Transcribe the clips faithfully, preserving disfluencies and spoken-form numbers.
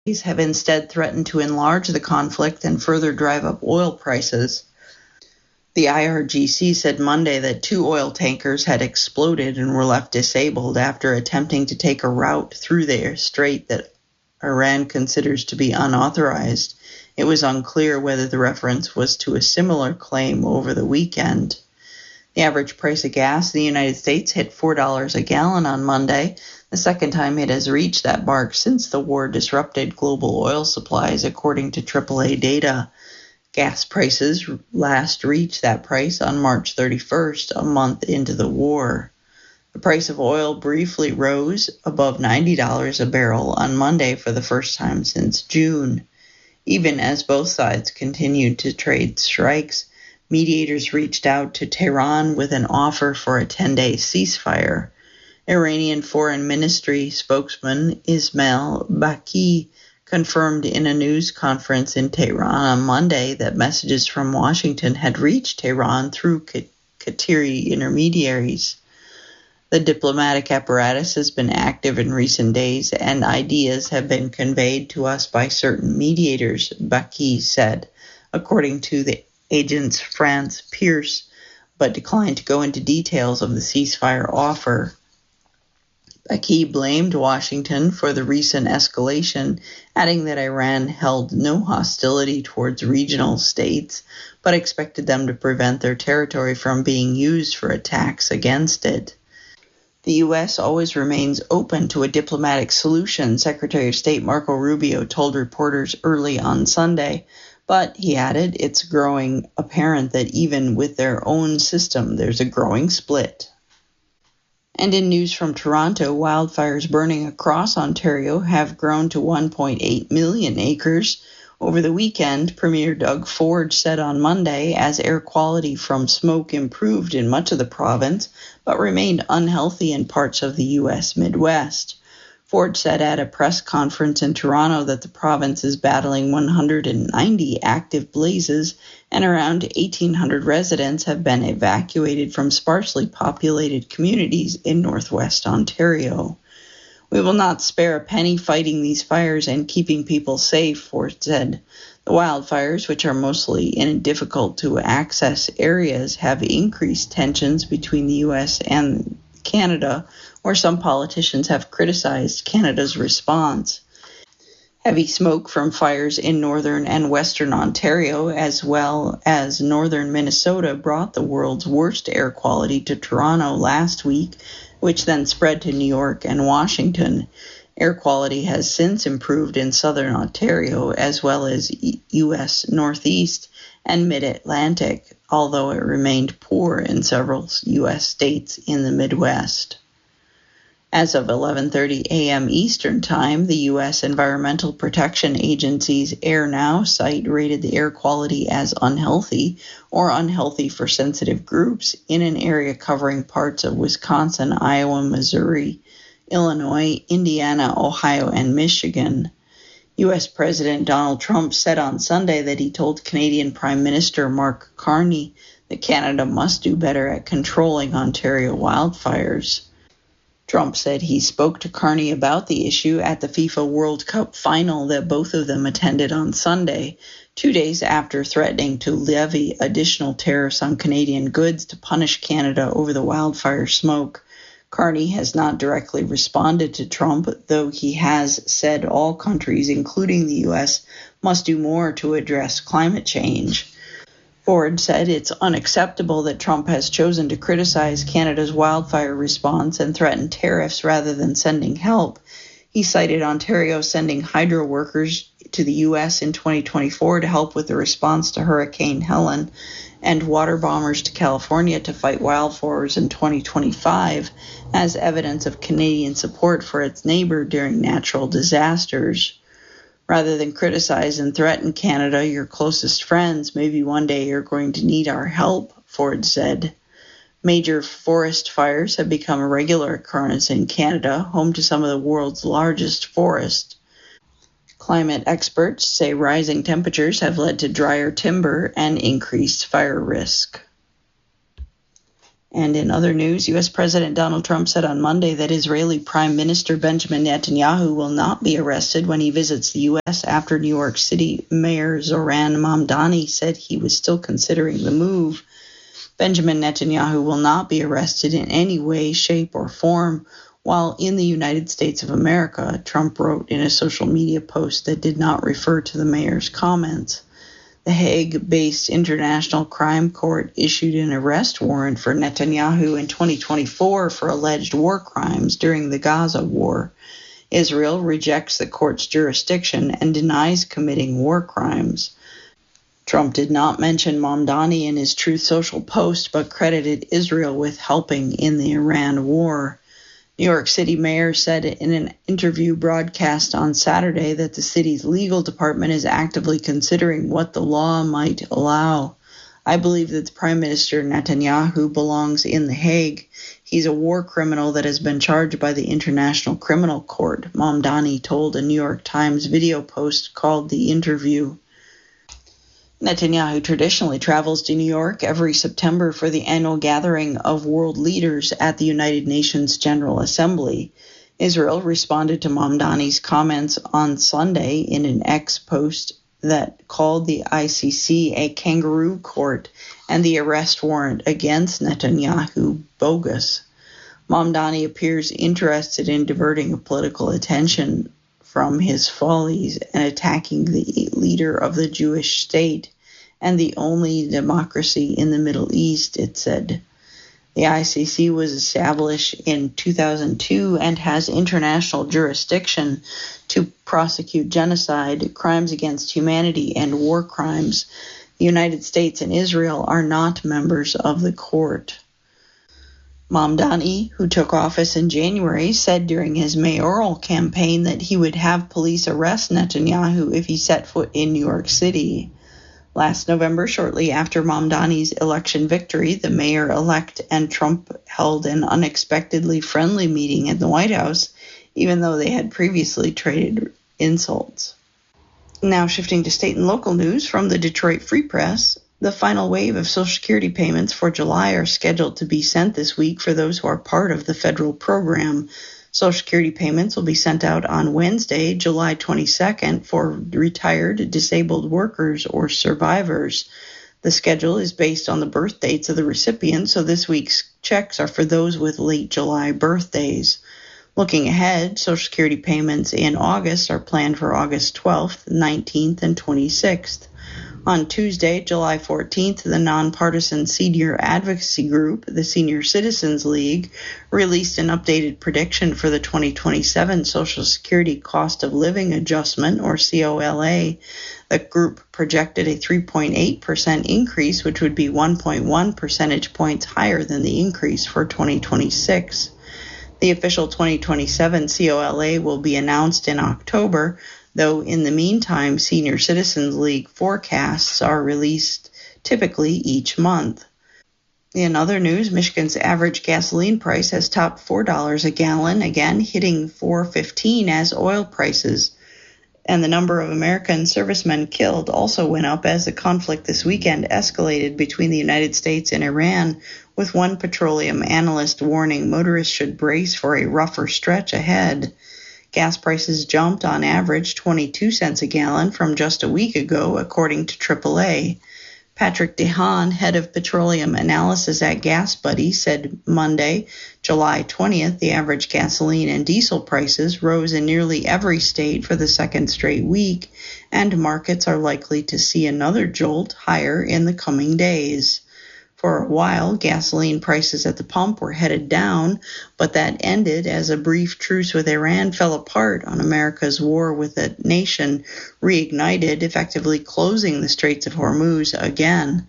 have instead threatened to enlarge the conflict and further drive up oil prices. The I R G C said Monday that two oil tankers had exploded and were left disabled after attempting to take a route through the strait that Iran considers to be unauthorized. It was unclear whether the reference was to a similar claim over the weekend. The average price of gas in the United States hit four dollars a gallon on Monday, the second time it has reached that mark since the war disrupted global oil supplies, according to triple A data. Gas prices last reached that price on March thirty-first, a month into the war. The price of oil briefly rose above ninety dollars a barrel on Monday for the first time since June. Even as both sides continued to trade strikes, mediators reached out to Tehran with an offer for a ten-day ceasefire. Iranian Foreign Ministry spokesman Ismail Baqi confirmed in a news conference in Tehran on Monday that messages from Washington had reached Tehran through Qatari intermediaries. The diplomatic apparatus has been active in recent days, and ideas have been conveyed to us by certain mediators, Baqi said, according to the agent's France Pierce, but declined to go into details of the ceasefire offer. Baqi blamed Washington for the recent escalation, adding that Iran held no hostility towards regional states, but expected them to prevent their territory from being used for attacks against it. The U S always remains open to a diplomatic solution, Secretary of State Marco Rubio told reporters early on Sunday, but, he added, it's growing apparent that even with their own system, there's a growing split. And in news from Toronto, wildfires burning across Ontario have grown to one point eight million acres. Over the weekend, Premier Doug Ford said on Monday, as air quality from smoke improved in much of the province, but remained unhealthy in parts of the U S Midwest. Ford said at a press conference in Toronto that the province is battling one hundred ninety active blazes and around eighteen hundred residents have been evacuated from sparsely populated communities in northwest Ontario. We will not spare a penny fighting these fires and keeping people safe, Ford said. The wildfires, which are mostly in difficult-to-access areas, have increased tensions between the U S and Canada, where some politicians have criticized Canada's response. Heavy smoke from fires in northern and western Ontario, as well as northern Minnesota, brought the world's worst air quality to Toronto last week, which then spread to New York and Washington. Air quality has since improved in southern Ontario, as well as U S Northeast and Mid-Atlantic, although it remained poor in several U S states in the Midwest. As of eleven thirty a.m. Eastern Time, the U S Environmental Protection Agency's AirNow site rated the air quality as unhealthy or unhealthy for sensitive groups in an area covering parts of Wisconsin, Iowa, Missouri, Illinois, Indiana, Ohio, and Michigan. U S President Donald Trump said on Sunday that he told Canadian Prime Minister Mark Carney that Canada must do better at controlling Ontario wildfires. Trump said he spoke to Carney about the issue at the FIFA World Cup final that both of them attended on Sunday, two days after threatening to levy additional tariffs on Canadian goods to punish Canada over the wildfire smoke. Carney has not directly responded to Trump, though he has said all countries, including the U S, must do more to address climate change. Ford said it's unacceptable that Trump has chosen to criticize Canada's wildfire response and threaten tariffs rather than sending help. He cited Ontario sending hydro workers to the U S in twenty twenty-four to help with the response to Hurricane Helen and water bombers to California to fight wildfires in twenty twenty-five as evidence of Canadian support for its neighbor during natural disasters. Rather than criticize and threaten Canada, your closest friends, maybe one day you're going to need our help, Ford said. Major forest fires have become a regular occurrence in Canada, home to some of the world's largest forests. Climate experts say rising temperatures have led to drier timber and increased fire risk. And in other news, U S President Donald Trump said on Monday that Israeli Prime Minister Benjamin Netanyahu will not be arrested when he visits the U S after New York City Mayor Zoran Mamdani said he was still considering the move. Benjamin Netanyahu will not be arrested in any way, shape, or form while in the United States of America, Trump wrote in a social media post that did not refer to the mayor's comments. The Hague-based International Crime Court issued an arrest warrant for Netanyahu in twenty twenty-four for alleged war crimes during the Gaza war. Israel rejects the court's jurisdiction and denies committing war crimes. Trump did not mention Mamdani in his Truth Social post, but credited Israel with helping in the Iran war. New York City mayor said in an interview broadcast on Saturday that the city's legal department is actively considering what the law might allow. I believe that the Prime Minister Netanyahu belongs in The Hague. He's a war criminal that has been charged by the International Criminal Court, Mamdani told a New York Times video post called The Interview. Netanyahu traditionally travels to New York every September for the annual gathering of world leaders at the United Nations General Assembly. Israel responded to Mamdani's comments on Sunday in an X post that called the I C C a kangaroo court and the arrest warrant against Netanyahu bogus. Mamdani appears interested in diverting political attention from his follies and attacking the leader of the Jewish state and the only democracy in the Middle East, it said. The I C C was established in two thousand two and has international jurisdiction to prosecute genocide, crimes against humanity, and war crimes. The United States and Israel are not members of the court. Mamdani, who took office in January, said during his mayoral campaign that he would have police arrest Netanyahu if he set foot in New York City. Last November, shortly after Mamdani's election victory, the mayor-elect and Trump held an unexpectedly friendly meeting at the White House, even though they had previously traded insults. Now shifting to state and local news from the Detroit Free Press. The final wave of Social Security payments for July are scheduled to be sent this week for those who are part of the federal program. Social Security payments will be sent out on Wednesday, July twenty-second, for retired, disabled workers or survivors. The schedule is based on the birth dates of the recipients, so this week's checks are for those with late July birthdays. Looking ahead, Social Security payments in August are planned for August twelfth, nineteenth, and twenty-sixth. On Tuesday, July fourteenth, the nonpartisan senior advocacy group, the Senior Citizens League, released an updated prediction for the twenty twenty-seven Social Security Cost of Living Adjustment, or C O L A. The group projected a three point eight percent increase, which would be one point one percentage points higher than the increase for twenty twenty-six. The official twenty twenty-seven C O L A will be announced in October, though in the meantime, Senior Citizens League forecasts are released typically each month. In other news, Michigan's average gasoline price has topped four dollars a gallon, again hitting four fifteen as oil prices. And the number of American servicemen killed also went up as the conflict this weekend escalated between the United States and Iran, with one petroleum analyst warning motorists should brace for a rougher stretch ahead. Gas prices jumped on average twenty-two cents a gallon from just a week ago, according to triple A. Patrick DeHaan, head of petroleum analysis at GasBuddy, said Monday, July twentieth, the average gasoline and diesel prices rose in nearly every state for the second straight week, and markets are likely to see another jolt higher in the coming days. For a while, gasoline prices at the pump were headed down, but that ended as a brief truce with Iran fell apart on America's war with the nation reignited, effectively closing the Straits of Hormuz again.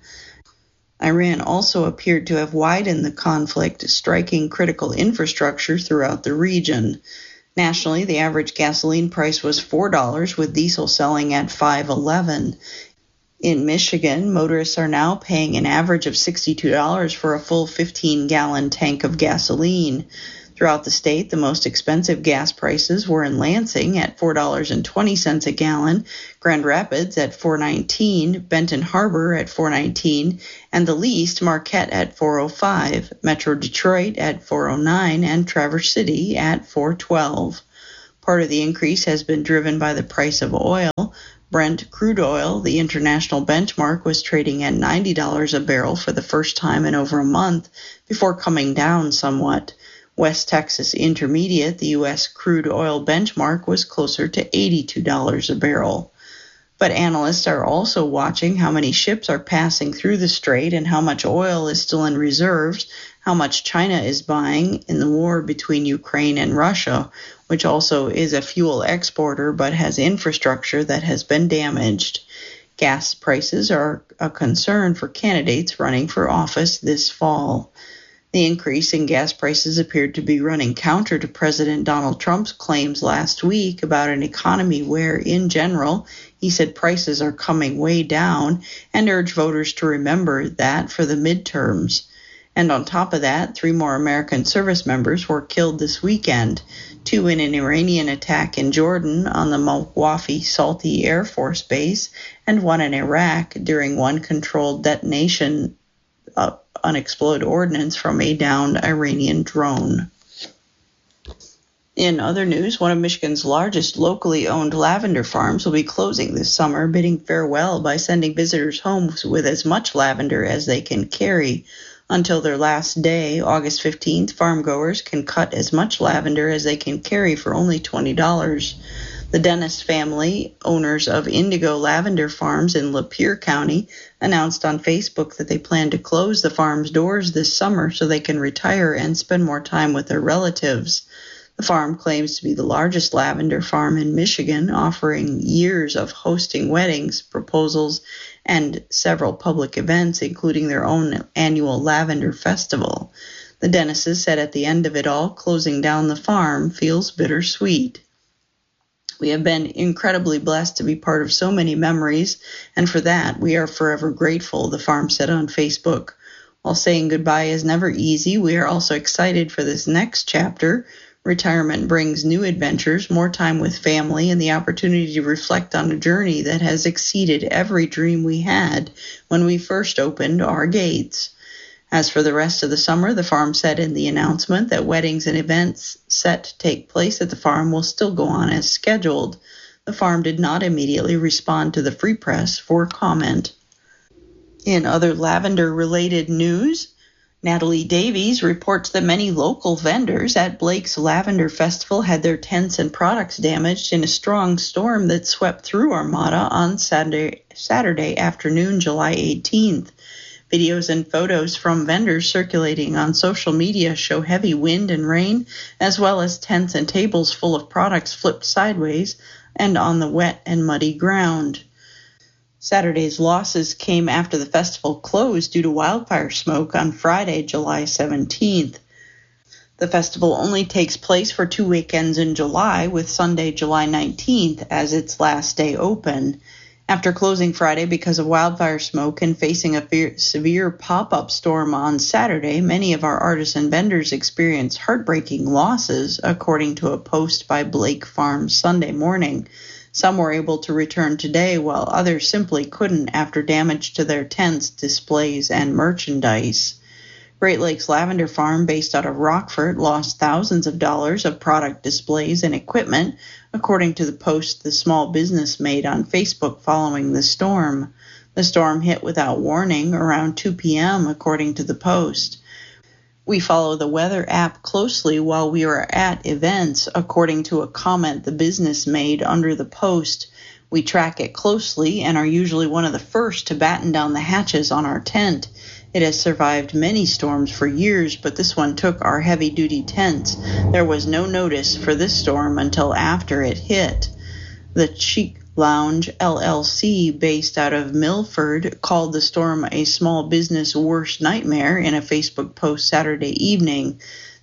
Iran also appeared to have widened the conflict, striking critical infrastructure throughout the region. Nationally, the average gasoline price was four dollars, with diesel selling at five eleven. In Michigan, motorists are now paying an average of sixty-two dollars for a full fifteen-gallon tank of gasoline. Throughout the state, the most expensive gas prices were in Lansing at four dollars and twenty cents a gallon, Grand Rapids at four dollars and nineteen cents, Benton Harbor at four dollars and nineteen cents, and the least, Marquette at four dollars and five cents, Metro Detroit at four dollars and nine cents, and Traverse City at four dollars and twelve cents. Part of the increase has been driven by the price of oil. Brent crude oil, the international benchmark, was trading at ninety dollars a barrel for the first time in over a month before coming down somewhat. West Texas Intermediate, the U S crude oil benchmark, was closer to eighty-two dollars a barrel. But analysts are also watching how many ships are passing through the strait and how much oil is still in reserves, how much China is buying in the war between Ukraine and Russia, which also is a fuel exporter but has infrastructure that has been damaged. Gas prices are a concern for candidates running for office this fall. The increase in gas prices appeared to be running counter to President Donald Trump's claims last week about an economy where, in general, he said prices are coming way down and urged voters to remember that for the midterms. And on top of that, three more American service members were killed this weekend, two in an Iranian attack in Jordan on the Mawaqi Salti Air Force Base, and one in Iraq during one controlled detonation of unexploded ordnance from a downed Iranian drone. In other news, one of Michigan's largest locally owned lavender farms will be closing this summer, bidding farewell by sending visitors home with as much lavender as they can carry. Until their last day, August fifteenth, farm goers can cut as much lavender as they can carry for only twenty dollars. The Dennis family, owners of Indigo Lavender Farms in Lapeer County, announced on Facebook that they plan to close the farm's doors this summer so they can retire and spend more time with their relatives. The farm claims to be the largest lavender farm in Michigan, offering years of hosting weddings, proposals, and several public events, including their own annual Lavender Festival. The Dennises said at the end of it all, closing down the farm feels bittersweet. We have been incredibly blessed to be part of so many memories, and for that we are forever grateful, the farm said on Facebook. While saying goodbye is never easy, we are also excited for this next chapter. Retirement brings new adventures, more time with family, and the opportunity to reflect on a journey that has exceeded every dream we had when we first opened our gates. As for the rest of the summer, the farm said in the announcement that weddings and events set to take place at the farm will still go on as scheduled. The farm did not immediately respond to the Free Press for comment. In other lavender-related news, Natalie Davies reports that many local vendors at Blake's Lavender Festival had their tents and products damaged in a strong storm that swept through Armada on Saturday, Saturday afternoon, July eighteenth. Videos and photos from vendors circulating on social media show heavy wind and rain, as well as tents and tables full of products flipped sideways and on the wet and muddy ground. Saturday's losses came after the festival closed due to wildfire smoke on Friday, July seventeenth. The festival only takes place for two weekends in July, with Sunday, July nineteenth, as its last day open. After closing Friday because of wildfire smoke and facing a severe pop-up storm on Saturday, many of our artisan vendors experienced heartbreaking losses, according to a post by Blake Farms Sunday morning. Some were able to return today, while others simply couldn't after damage to their tents, displays, and merchandise. Great Lakes Lavender Farm, based out of Rockford, lost thousands of dollars of product displays and equipment, according to the post the small business made on Facebook following the storm. The storm hit without warning around two p.m., according to the post. We follow the weather app closely while we are at events, according to a comment the business made under the post. We track it closely and are usually one of the first to batten down the hatches on our tent. It has survived many storms for years, but this one took our heavy-duty tents. There was no notice for this storm until after it hit. The Chic Lounge L L C, based out of Milford, called the storm a small business worst nightmare in a Facebook post Saturday evening.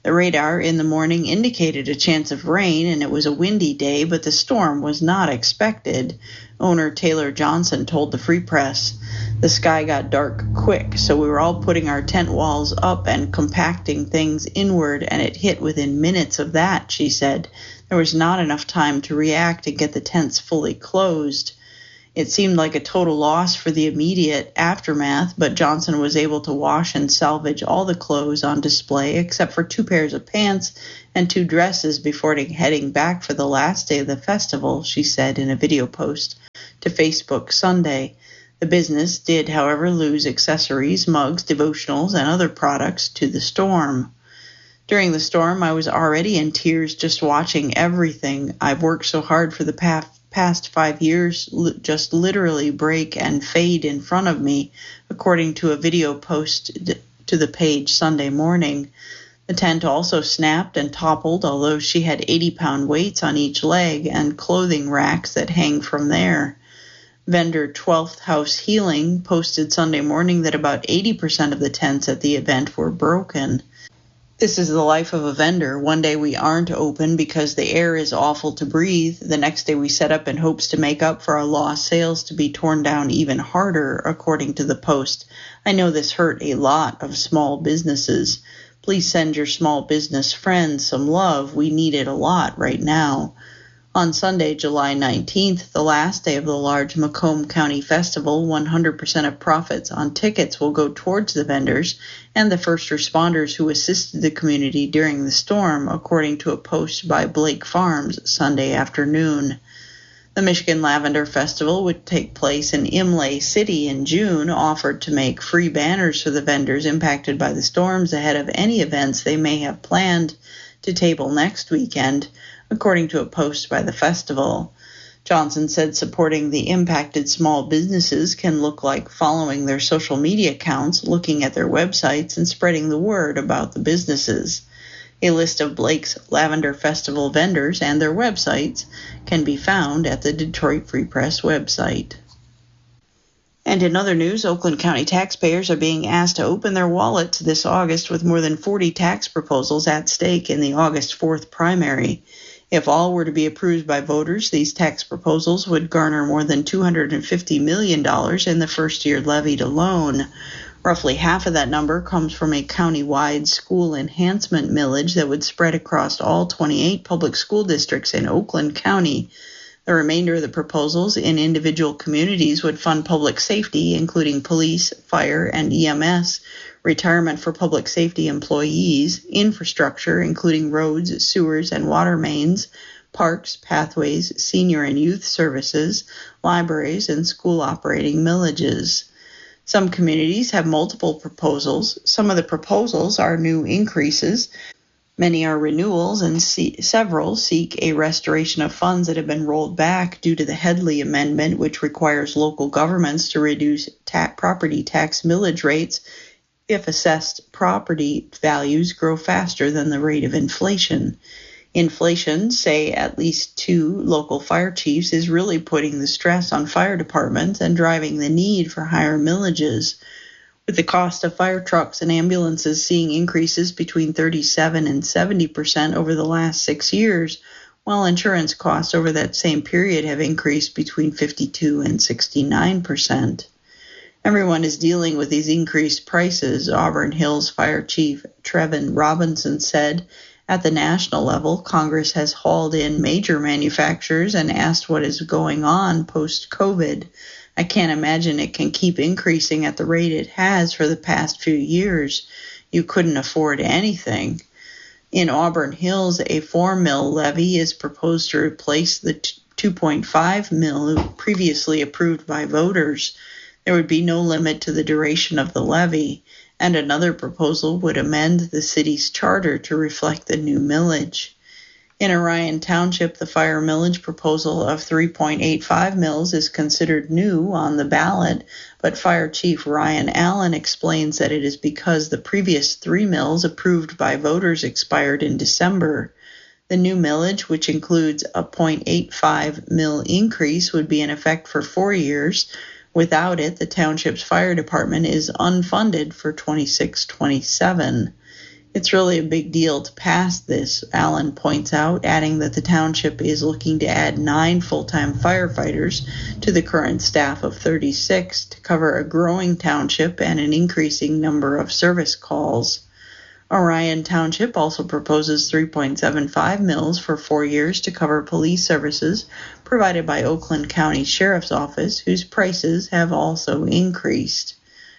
The radar in the morning indicated a chance of rain, and it was a windy day, but the storm was not expected, owner Taylor Johnson told the Free Press. The sky got dark quick, so we were all putting our tent walls up and compacting things inward, and it hit within minutes of that, she said. There was not enough time to react and get the tents fully closed. It seemed like a total loss for the immediate aftermath, but Johnson was able to wash and salvage all the clothes on display except for two pairs of pants and two dresses before heading back for the last day of the festival, she said in a video post to Facebook Sunday. The business did, however, lose accessories, mugs, devotionals, and other products to the storm. During the storm, I was already in tears just watching everything. I've worked so hard for the past past five years just literally break and fade in front of me, according to a video post to the page Sunday morning. The tent also snapped and toppled, although she had eighty-pound weights on each leg and clothing racks that hang from there. Vendor twelfth House Healing posted Sunday morning that about eighty percent of the tents at the event were broken. This is the life of a vendor. One day we aren't open because the air is awful to breathe. The next day we set up in hopes to make up for our lost sales to be torn down even harder, according to the Post. I know this hurt a lot of small businesses. Please send your small business friends some love. We need it a lot right now. On Sunday, July nineteenth, the last day of the large Macomb County Festival, one hundred percent of profits on tickets will go towards the vendors and the first responders who assisted the community during the storm, according to a post by Blake Farms Sunday afternoon. The Michigan Lavender Festival would take place in Imlay City in June, offered to make free banners for the vendors impacted by the storms ahead of any events they may have planned to table next weekend, according to a post by the festival. Johnson said supporting the impacted small businesses can look like following their social media accounts, looking at their websites, and spreading the word about the businesses. A list of Blake's Lavender Festival vendors and their websites can be found at the Detroit Free Press website. And in other news, Oakland County taxpayers are being asked to open their wallets this August with more than forty tax proposals at stake in the August fourth primary. If all were to be approved by voters, these tax proposals would garner more than two hundred fifty million dollars in the first year levied alone. Roughly half of that number comes from a county-wide school enhancement millage that would spread across all twenty-eight public school districts in Oakland County. The remainder of the proposals in individual communities would fund public safety, including police, fire, and E M S, retirement for public safety employees, infrastructure, including roads, sewers, and water mains, parks, pathways, senior and youth services, libraries, and school operating millages. Some communities have multiple proposals. Some of the proposals are new increases. Many are renewals, and see, several seek a restoration of funds that have been rolled back due to the Headley Amendment, which requires local governments to reduce ta- property tax millage rates if assessed property values grow faster than the rate of inflation. Inflation, say at least two local fire chiefs, is really putting the stress on fire departments and driving the need for higher millages. With the cost of fire trucks and ambulances seeing increases between thirty-seven and seventy percent over the last six years, while insurance costs over that same period have increased between fifty-two and sixty-nine percent. Everyone is dealing with these increased prices, Auburn Hills Fire Chief Trevin Robinson said. At the national level, Congress has hauled in major manufacturers and asked what is going on post-COVID. I can't imagine it can keep increasing at the rate it has for the past few years. You couldn't afford anything. In Auburn Hills, a four mil levy is proposed to replace the two point five mil previously approved by voters. There would be no limit to the duration of the levy, and another proposal would amend the city's charter to reflect the new millage. In Orion Township, the fire millage proposal of three point eight five mils is considered new on the ballot, but Fire Chief Ryan Allen explains that it is because the previous three mils approved by voters expired in December. The new millage, which includes a zero point eight five mil increase, would be in effect for four years. Without it, the township's fire department is unfunded for twenty-six twenty-seven. It's really a big deal to pass this, Allen points out, adding that the township is looking to add nine full-time firefighters to the current staff of thirty-six to cover a growing township and an increasing number of service calls. Orion Township also proposes three point seven five mils for four years to cover police services provided by Oakland County Sheriff's Office, whose prices have also increased.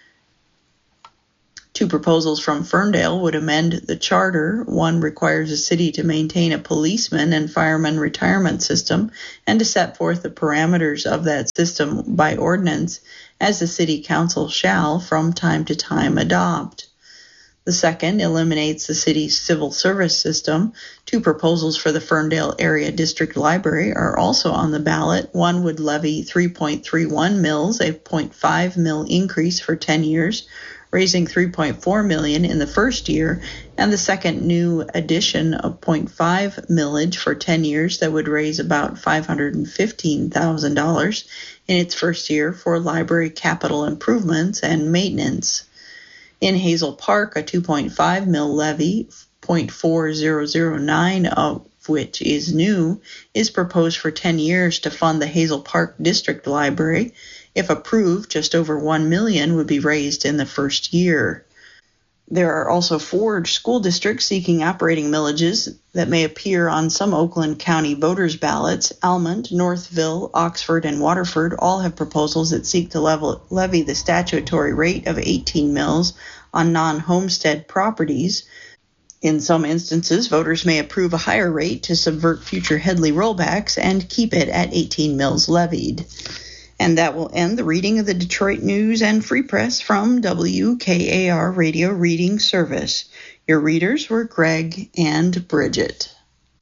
Two proposals from Ferndale would amend the charter. One requires the city to maintain a policeman and fireman retirement system and to set forth the parameters of that system by ordinance, as the city council shall from time to time adopt. The second eliminates the city's civil service system. Two proposals for the Ferndale Area District Library are also on the ballot. One would levy three point three one mils, a zero point five mil increase for ten years, raising three point four million dollars in the first year, and the second new addition of zero point five millage for ten years that would raise about five hundred fifteen thousand dollars in its first year for library capital improvements and maintenance. In Hazel Park, a two point five mil levy, zero point four zero zero nine of which is new, is proposed for ten years to fund the Hazel Park District Library. If approved, just over one million dollars would be raised in the first year. There are also four school districts seeking operating millages that may appear on some Oakland County voters' ballots. Almond, Northville, Oxford, and Waterford all have proposals that seek to level, levy the statutory rate of eighteen mils on non-homestead properties. In some instances, voters may approve a higher rate to subvert future Headley rollbacks and keep it at eighteen mils levied. And that will end the reading of the Detroit News and Free Press from W K A R Radio Reading Service. Your readers were Greg and Bridget.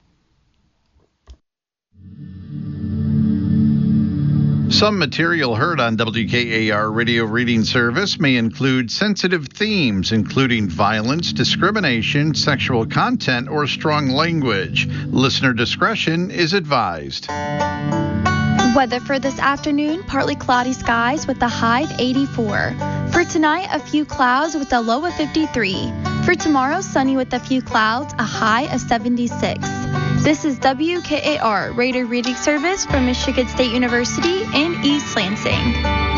Some material heard on W K A R Radio Reading Service may include sensitive themes, including violence, discrimination, sexual content, or strong language. Listener discretion is advised. Weather for this afternoon, partly cloudy skies with a high of eighty-four. For tonight, a few clouds with a low of fifty-three. For tomorrow, sunny with a few clouds, a high of seventy-six. This is W K A R Radio Reading Service from Michigan State University in East Lansing.